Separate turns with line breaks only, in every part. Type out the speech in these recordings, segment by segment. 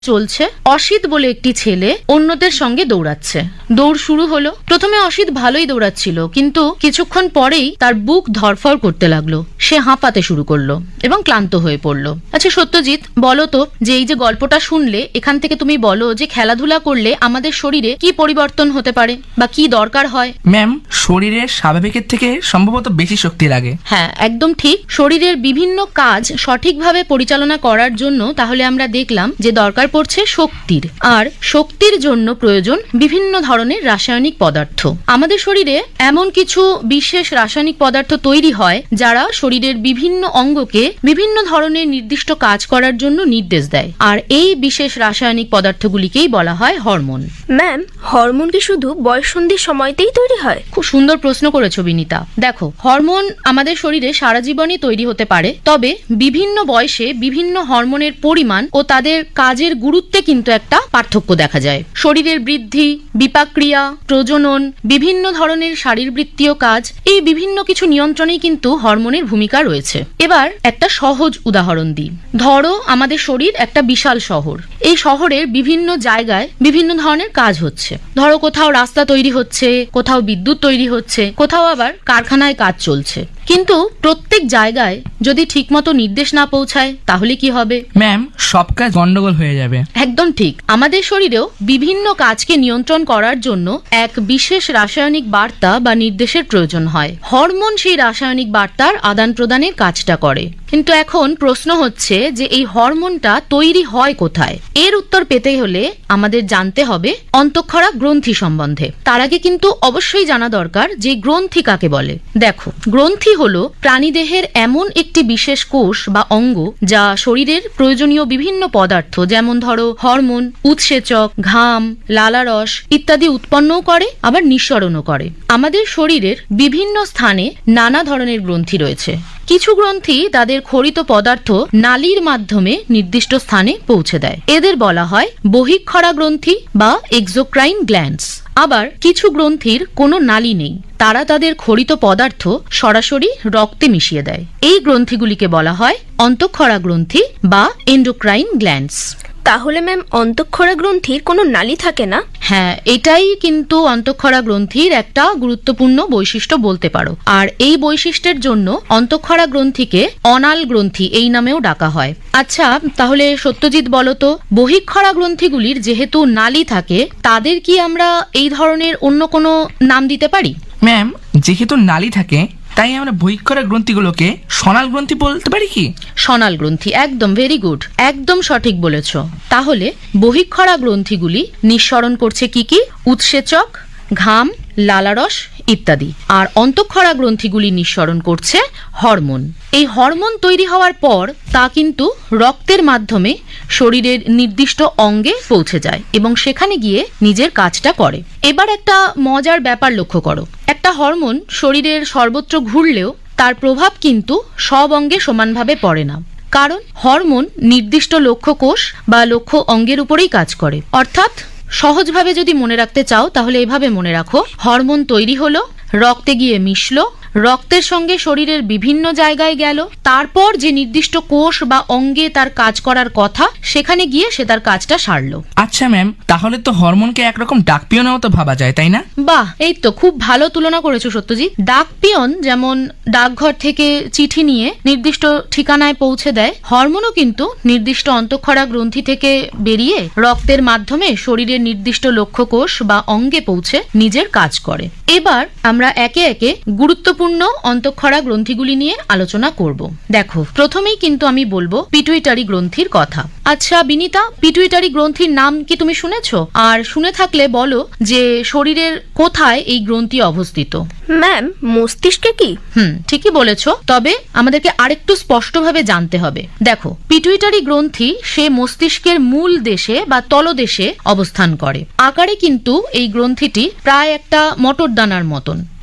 চলছে। অসিত বলে একটি ছেলে অন্যদের সঙ্গে দৌড়াচ্ছে। দৌড় শুরু হলো। প্রথমে অসিত ভালোই দৌড়াচ্ছিল, কিন্তু কিছুক্ষণ পরেই তার বুক ধরফর করতে লাগলো। সে হাঁপাতে শুরু করলো এবং ক্লান্ত হয়ে পড়লো। আচ্ছা সত্যজিৎ, বলো তো যে এই যে গল্পটা শুনলে, এখান থেকে তুমি বলো যে খেলাধুলা করলে আমাদের শরীরে কি পরিবর্তন হতে পারে বা কি দরকার হয়?
ম্যাম, শরীরের স্বাভাবিকের থেকে সম্ভবত বেশি শক্তি লাগে।
হ্যাঁ, একদম ঠিক। শরীরের বিভিন্ন কাজ সঠিকভাবে পরিচালনা করার জন্য তাহলে আমরা দেখলাম যে দরকার পড়ছে শক্তির, আর শক্তির জন্য প্রয়োজন বিভিন্ন ধরনের রাসায়নিক পদার্থ। আমাদের শরীরে এমন কিছু বিশেষ রাসায়নিক পদার্থ তৈরি হয় যারা শরীরের বিভিন্ন অঙ্গকে বিভিন্ন ধরনের নির্দিষ্ট কাজ করার জন্য নির্দেশ দেয়, আর এই বিশেষ রাসায়নিক পদার্থগুলিকেই বলা হয় হরমোন।
ম্যাম, হরমোন কি শুধু বয়ঃসন্ধির সময়তেই তৈরি হয়?
খুব সুন্দর প্রশ্ন করেছো বিনীতা। দেখো, হরমোন আমাদের শরীরে সারা জীবনই তৈরি হতে পারে, তবে বিভিন্ন বয়সে বিভিন্ন হরমোনের পরিমাণ ও তাদের কাজের গুরুত্বে কিন্তু একটা পার্থক্য দেখা যায়। শরীরের বৃদ্ধি, বিপাক্রিয়া, প্রজনন, বিভিন্ন ধরনের শারীরবৃত্তীয় কাজ, এই বিভিন্ন কিছু নিয়ন্ত্রণেই কিন্তু হরমোনের ভূমিকা রয়েছে। এবার একটা সহজ উদাহরণ দিই। ধরো আমাদের শরীর একটা বিশাল শহর। এই শহরের বিভিন্ন জায়গায় বিভিন্ন ধরনের কাজ হচ্ছে। ধরো কোথাও রাস্তা তৈরি হচ্ছে, কোথাও বিদ্যুৎ তৈরি হচ্ছে, কোথাও আবার কারখানায় কাজ চলছে। কিন্তু প্রত্যেক জায়গায় যদি ঠিকমতো নির্দেশ না পৌঁছায় তাহলে কি হবে?
ম্যাম, সব কাজ গন্ডগোল হয়ে যাবে।
একদম ঠিক। আমাদের শরীরেও বিভিন্ন কাজকে নিয়ন্ত্রণ করার জন্য এক বিশেষ রাসায়নিক বার্তা বা নির্দেশের প্রয়োজন হয়। হরমোন সেই রাসায়নিক বার্তার আদান প্রদানের কাজটা করে। কিন্তু এখন প্রশ্ন হচ্ছে যে এই হরমোনটা তৈরি হয় কোথায়? এর উত্তর পেতে হলে আমাদের জানতে হবে অন্তঃক্ষরা গ্রন্থি সম্বন্ধে। তার আগে কিন্তু অবশ্যই জানা দরকার যে গ্রন্থি কাকে বলে। দেখো, গ্রন্থি হলো প্রাণীদেহের এমন একটি বিশেষ কোষ বা অঙ্গ যা শরীরের প্রয়োজনীয় বিভিন্ন পদার্থ, যেমন ধরো হরমোন, উৎসেচক, ঘাম, লালারস ইত্যাদি উৎপন্নও করে, আবার নিঃসরণও করে। আমাদের শরীরের বিভিন্ন স্থানে নানা ধরনের গ্রন্থি রয়েছে। কিছু গ্রন্থি তাদের ক্ষরিত পদার্থ নালীর মাধ্যমে নির্দিষ্ট স্থানে পৌঁছে দেয়। এদের বলা হয় বহিঃক্ষরা গ্রন্থি বা এক্সোক্রাইন গ্ল্যান্ডস। আবার কিছু গ্রন্থির কোনো নালী নেই, তারা তাদের ক্ষরিত পদার্থ সরাসরি রক্তে মিশিয়ে দেয়। এই গ্রন্থিগুলিকে বলা হয় অন্তঃক্ষরা গ্রন্থি বা এন্ডোক্রাইন গ্ল্যান্ডস।
তাহলে ম্যাম, অন্তঃক্ষরা গ্রন্থির কোনো নালী থাকে না?
হ্যাঁ, এটাই কিন্তু অন্তঃক্ষরা গ্রন্থির একটা গুরুত্বপূর্ণ বৈশিষ্ট্য বলতে পারো। আর এই বৈশিষ্ট্যের জন্য অন্তঃক্ষরা গ্রন্থিকে অনাল গ্রন্থি এই নামেও ডাকা হয়। আচ্ছা, তাহলে সত্যজিৎ বলো তো, বহিঃক্ষরা গ্রন্থিগুলির যেহেতু নালী থাকে, তাদের কি আমরা এই ধরনের অন্য কোনো নাম দিতে পারি?
ম্যাম, যেহেতু নালী থাকে তাই আমরা বহিঃক্ষরা গ্রন্থিগুলোকে সনাল গ্রন্থি বলতে পারি কি?
সনাল গ্রন্থি, একদম ভেরি গুড, একদম সঠিক বলেছ। তাহলে বহিঃক্ষরা গ্রন্থিগুলি নিঃসরণ করছে কি কি? উৎসেচক, ঘাম, লালারস ইত্যাদি। আর অন্তঃক্ষরা গ্রন্থিগুলি নিঃসরণ করছে হরমোন। এই হরমোন তৈরি হওয়ার পর তা কিন্তু রক্তের মাধ্যমে শরীরের নির্দিষ্ট অঙ্গে পৌঁছে যায় এবং সেখানে গিয়ে নিজের কাজটা করে। এবার একটা মজার ব্যাপার লক্ষ্য করো। একটা হরমোন শরীরের সর্বত্র ঘুরলেও তার প্রভাব কিন্তু সব অঙ্গে সমানভাবে পড়ে না, কারণ হরমোন নির্দিষ্ট লক্ষ্য কোষ বা লক্ষ্য অঙ্গের উপরেই কাজ করে। অর্থাৎ সহজভাবে যদি মনে রাখতে চাও তাহলে এভাবে মনে রাখো, হরমোন তৈরি হলো, রক্তে গিয়ে মিশলো, রক্তের সঙ্গে শরীরের বিভিন্ন জায়গায় গেল, তারপর যে নির্দিষ্ট কোষ বা অঙ্গে তার কাজ করার কথা সেখানে গিয়ে সে তার কাজটা সারলো।
আচ্ছা ম্যাম, তাহলে তো হরমোনকে একরকম ডাকপিয়নের মতো ভাবা যায়, তাই না?
বাহ, এই তো খুব ভালো তুলনা করেছো সত্যজিৎ। ডাকপিয়ন যেমন ডাকঘর থেকে চিঠি নিয়ে নির্দিষ্ট ঠিকানায় পৌঁছে দেয়, হরমোনও কিন্তু নির্দিষ্ট অন্তঃক্ষরা গ্রন্থি থেকে বেরিয়ে রক্তের মাধ্যমে শরীরের নির্দিষ্ট লক্ষ্য কোষ বা অঙ্গে পৌঁছে নিজের কাজ করে। এবার আমরা একে একে গুরুত্বপূর্ণ অন্তঃক্ষরা গ্রন্থিগুলি নিয়ে আলোচনা করব। দেখো, প্রথমেই কিন্তু আমি বলবো পিটুইটারি গ্রন্থির কথা। আচ্ছা বিনীতা, পিটুইটারি গ্রন্থির নাম কি তুমি শুনেছো? আর শুনে থাকলে বলো যে শরীরের কোথায় এই গ্রন্থি অবস্থিত?
ম্যাম, মস্তিষ্কে কি?
ঠিকই বলেছো, তবে আমাদেরকে আরেকটু স্পষ্টভাবে জানতে হবে। দেখো, পিটুইটারি গ্রন্থি সে মস্তিষ্কের মূল দেশে বা তলদেশে অবস্থান করে। আকারে কিন্তু এই গ্রন্থিটি প্রায় একটা মটর দানার মতন।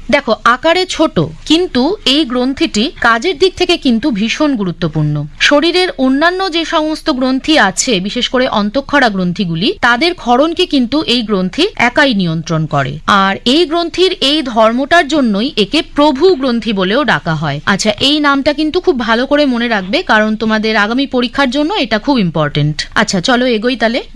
দেখো, আকারে ছোট, কিন্তু এই গ্রন্থিটি কাজের দিক থেকে কিন্তু ভীষণ গুরুত্বপূর্ণ। শরীরের অন্যান্য যে সমস্ত গ্রন্থি আছে, বিশেষ করে অন্তঃক্ষরা গ্রন্থিগুলি, তাদের ক্ষরণকে কিন্তু এই গ্রন্থি একাই নিয়ন্ত্রণ করে। আর এই গ্রন্থির এই ধর্মটার জন্যই একে প্রভু গ্রন্থি বলেও ডাকা হয়। আচ্ছা, এই নামটা কিন্তু খুব ভালো করে মনে রাখবে, কারণ তোমাদের আগামী পরীক্ষার জন্য এটা খুব ইম্পর্টেন্ট। আচ্ছা, চলো এগোই তাহলে।